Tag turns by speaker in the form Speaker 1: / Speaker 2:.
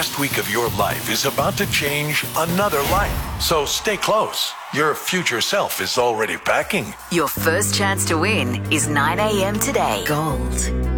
Speaker 1: best week of your life is about to change another life. So stay close. Your future self is already packing.
Speaker 2: Your first chance to win is 9 a.m. today. Gold